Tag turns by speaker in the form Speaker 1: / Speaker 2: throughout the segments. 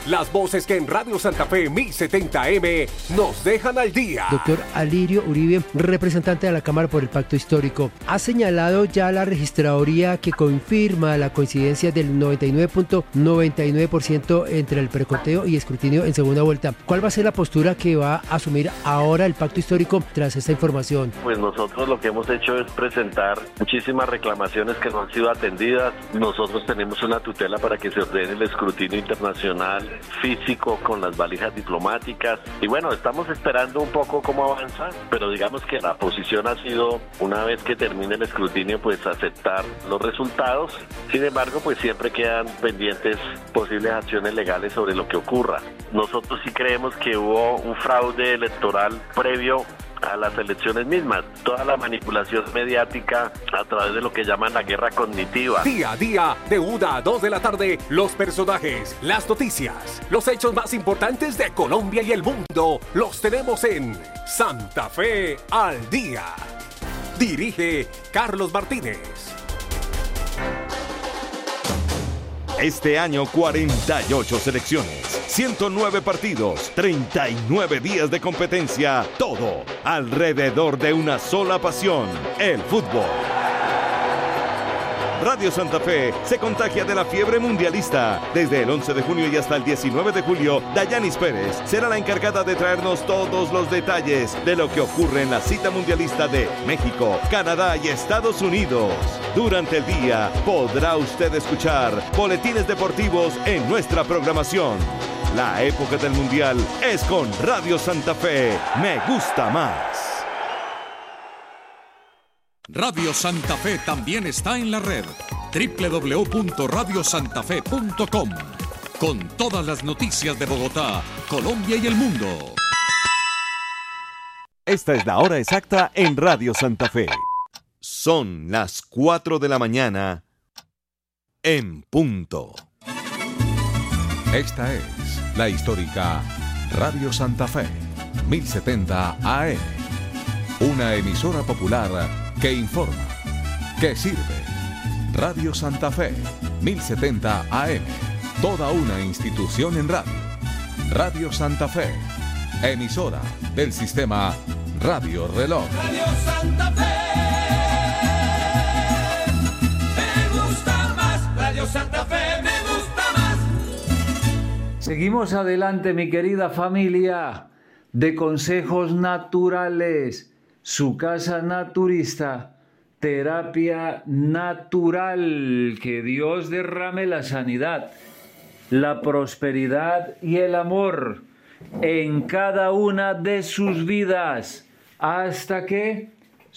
Speaker 1: Las voces que en Radio Santa Fe 1070M nos dejan al día.
Speaker 2: Doctor Alirio Uribe, representante de la Cámara por el Pacto Histórico, ha señalado ya la registraduría que confirma la coincidencia del 99.99% entre el preconteo y escrutinio en segunda vuelta. ¿Cuál va a ser la postura que va a asumir ahora el Pacto Histórico tras esta información?
Speaker 3: Pues nosotros lo que hemos hecho es presentar muchísimas reclamaciones que no han sido atendidas. Nosotros tenemos una tutela para que se ordene el escrutinio internacional físico con las valijas diplomáticas y bueno, estamos esperando un poco cómo avanza, pero digamos que la posición ha sido, una vez que termine el escrutinio, pues aceptar los resultados. Sin embargo, pues siempre quedan pendientes posibles acciones legales sobre lo que ocurra. Nosotros sí creemos que hubo un fraude electoral previo a las elecciones mismas, toda la manipulación mediática a través de lo que llaman la guerra cognitiva.
Speaker 1: Día a día, de 1 a 2 de la tarde, los personajes, las noticias, los hechos más importantes de Colombia y el mundo, los tenemos en Santa Fe al Día. Dirige Carlos Martínez.
Speaker 4: Este año 48 selecciones, 109 partidos, 39 días de competencia, todo alrededor de una sola pasión, el fútbol. Radio Santa Fe se contagia de la fiebre mundialista. Desde el 11 de junio y hasta el 19 de julio, Dayanis Pérez será la encargada de traernos todos los detalles de lo que ocurre en la cita mundialista de México, Canadá y Estados Unidos. Durante el día podrá usted escuchar boletines deportivos en nuestra programación. La época del mundial es con Radio Santa Fe. Me gusta más.
Speaker 5: Radio Santa Fe también está en la red www.radiosantafe.com con todas las noticias de Bogotá, Colombia y el mundo.
Speaker 4: Esta es la hora exacta en Radio Santa Fe. Son las 4 de la mañana en punto.
Speaker 6: Esta es la histórica Radio Santa Fe 1070 AM, una emisora popular que informa, que sirve. Radio Santa Fe 1070 AM, toda una institución en radio. Radio Santa Fe, emisora del sistema Radio Reloj.
Speaker 7: Radio Santa Fe, me gusta más. Radio Santa Fe, me gusta más.
Speaker 8: Seguimos adelante, mi querida familia de Consejos Naturales, su casa naturista, terapia natural. Que Dios derrame la sanidad, la prosperidad y el amor en cada una de sus vidas hasta que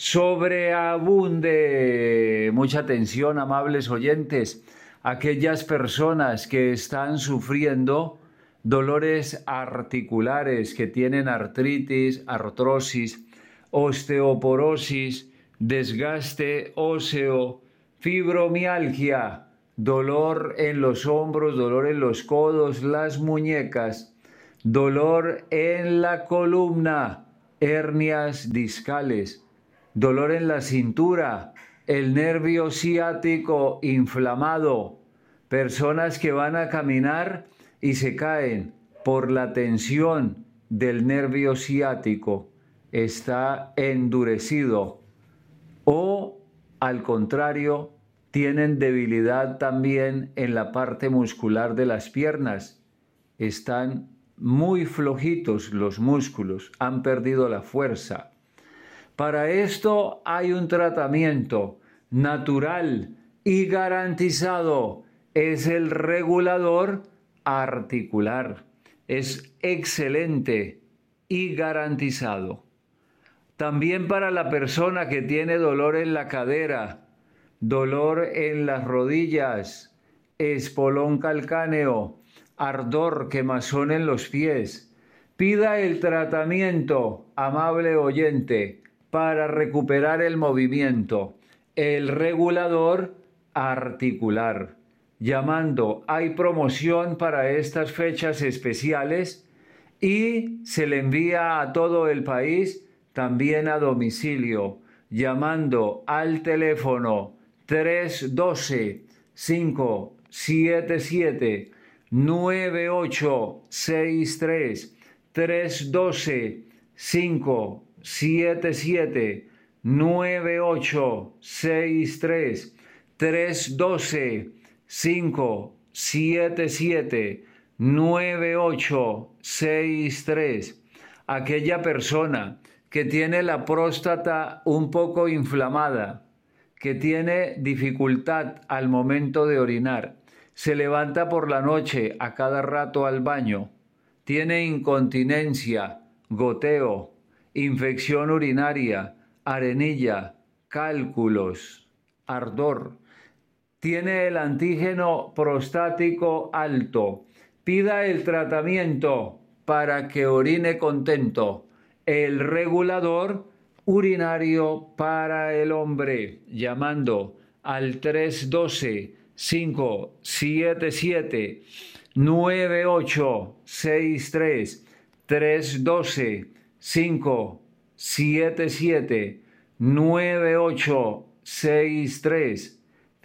Speaker 8: sobreabunde. Mucha atención, amables oyentes, aquellas personas que están sufriendo dolores articulares, que tienen artritis, artrosis, osteoporosis, desgaste óseo, fibromialgia, dolor en los hombros, dolor en los codos, las muñecas, dolor en la columna, hernias discales, dolor en la cintura, el nervio ciático inflamado, personas que van a caminar y se caen por la tensión del nervio ciático, está endurecido, o al contrario, tienen debilidad también en la parte muscular de las piernas, están muy flojitos los músculos, han perdido la fuerza. Para esto hay un tratamiento natural y garantizado, es el regulador articular, es excelente y garantizado. También para la persona que tiene dolor en la cadera, dolor en las rodillas, espolón calcáneo, ardor, quemazón en los pies, pida el tratamiento, amable oyente, para recuperar el movimiento, el regulador articular. Llamando, hay promoción para estas fechas especiales y se le envía a todo el país, también a domicilio, llamando al teléfono 312-577 9863 312 577 9863 312 577 9863. Aquella persona que tiene la próstata un poco inflamada, que tiene dificultad al momento de orinar, se levanta por la noche a cada rato al baño, tiene incontinencia, goteo, infección urinaria, arenilla, cálculos, ardor, tiene el antígeno prostático alto, pida el tratamiento para que orine contento, el regulador urinario para el hombre, llamando al 312-577-9863, 312-577-9863,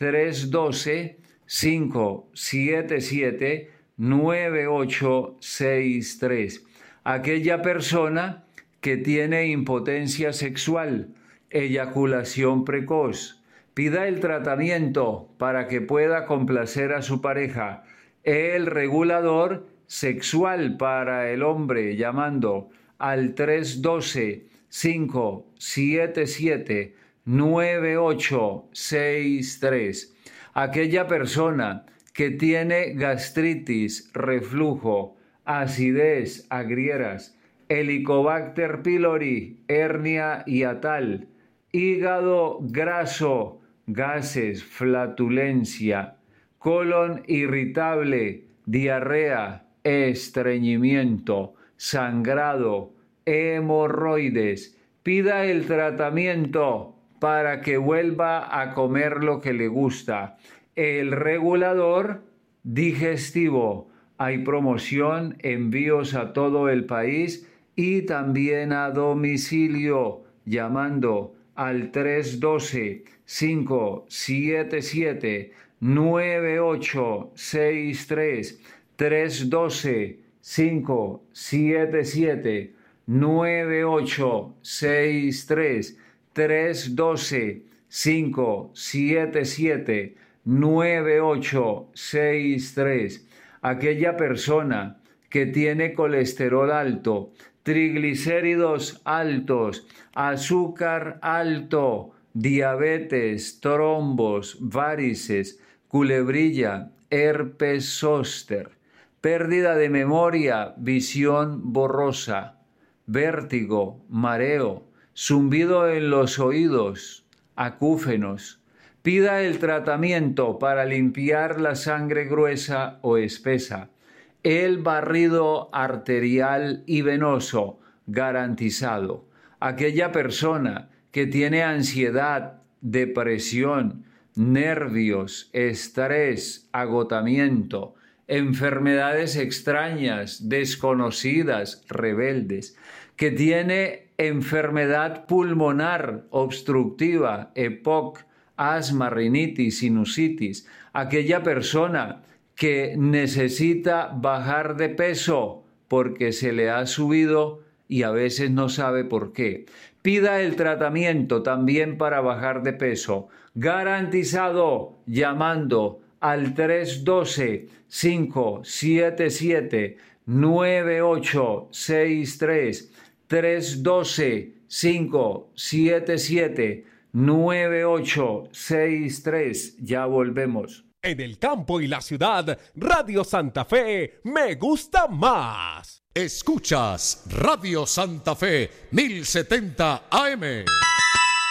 Speaker 8: 312-577-9863. Aquella persona que tiene impotencia sexual, eyaculación precoz, pida el tratamiento para que pueda complacer a su pareja, el regulador sexual para el hombre, llamando al 312-577-9863. Aquella persona que tiene gastritis, reflujo, acidez, agrieras, Helicobacter pylori, hernia hiatal, hígado graso, gases, flatulencia, colon irritable, diarrea, estreñimiento, sangrado, hemorroides. Pida el tratamiento para que vuelva a comer lo que le gusta. El regulador digestivo. Hay promoción, envíos a todo el país y también a domicilio, llamando al 312-577-9863, 312-577-9863, 312-577-9863. Aquella persona que tiene colesterol alto, triglicéridos altos, azúcar alto, diabetes, trombos, varices, culebrilla, herpes zóster, pérdida de memoria, visión borrosa, vértigo, mareo, zumbido en los oídos, acúfenos. Pida el tratamiento para limpiar la sangre gruesa o espesa, el barrido arterial y venoso garantizado. Aquella persona que tiene ansiedad, depresión, nervios, estrés, agotamiento, enfermedades extrañas, desconocidas, rebeldes, que tiene enfermedad pulmonar obstructiva, EPOC, asma, rinitis, sinusitis, aquella persona que necesita bajar de peso porque se le ha subido y a veces no sabe por qué. Pida el tratamiento también para bajar de peso, garantizado, llamando al 312-577-9863, 312-577-9863. Ya volvemos.
Speaker 1: En el campo y la ciudad, Radio Santa Fe me gusta más.
Speaker 5: Escuchas Radio Santa Fe 1070 AM.